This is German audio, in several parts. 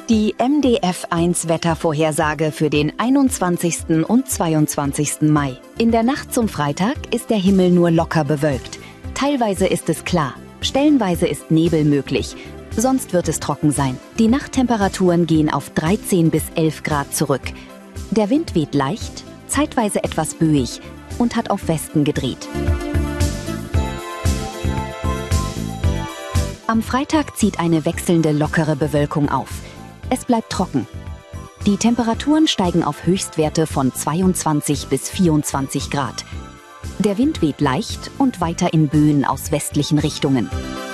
Die MDF1 Wettervorhersage für den 21. und 22. Mai. In der Nacht zum Freitag ist der Himmel nur locker bewölkt. Teilweise ist es klar, stellenweise ist Nebel möglich. Sonst wird es trocken sein. Die Nachttemperaturen gehen auf 13 bis 11 Grad zurück. Der Wind weht leicht, zeitweise etwas böig und hat auf Westen gedreht. Am Freitag zieht eine wechselnde lockere Bewölkung auf. Es bleibt trocken. Die Temperaturen steigen auf Höchstwerte von 22 bis 24 Grad. Der Wind weht leicht und weiter in Böen aus westlichen Richtungen.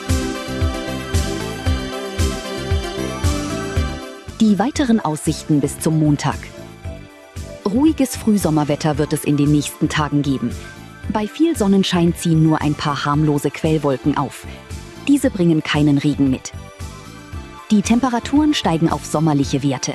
Die weiteren Aussichten bis zum Montag. Ruhiges Frühsommerwetter wird es in den nächsten Tagen geben. Bei viel Sonnenschein ziehen nur ein paar harmlose Quellwolken auf. Diese bringen keinen Regen mit. Die Temperaturen steigen auf sommerliche Werte.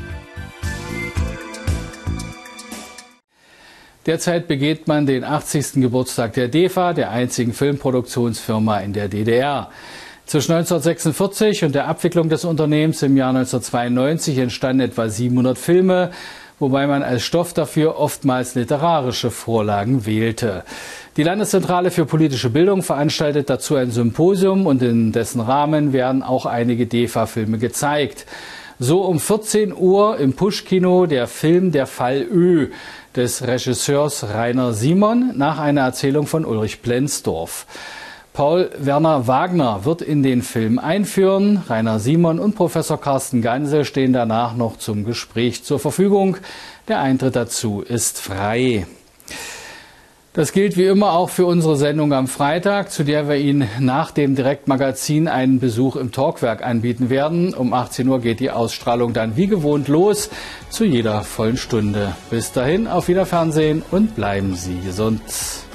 Derzeit begeht man den 80. Geburtstag der DEFA, der einzigen Filmproduktionsfirma in der DDR. Zwischen 1946 und der Abwicklung des Unternehmens im Jahr 1992 entstanden etwa 700 Filme, wobei man als Stoff dafür oftmals literarische Vorlagen wählte. Die Landeszentrale für politische Bildung veranstaltet dazu ein Symposium und in dessen Rahmen werden auch einige DEFA-Filme gezeigt. So um 14 Uhr im Push-Kino der Film Der Fall Ö des Regisseurs Rainer Simon nach einer Erzählung von Ulrich Plenzdorf. Paul Werner Wagner wird in den Film einführen. Rainer Simon und Professor Carsten Gansel stehen danach noch zum Gespräch zur Verfügung. Der Eintritt dazu ist frei. Das gilt wie immer auch für unsere Sendung am Freitag, zu der wir Ihnen nach dem Direktmagazin einen Besuch im Talkwerk anbieten werden. Um 18 Uhr geht die Ausstrahlung dann wie gewohnt los, zu jeder vollen Stunde. Bis dahin, auf Wiederfernsehen und bleiben Sie gesund.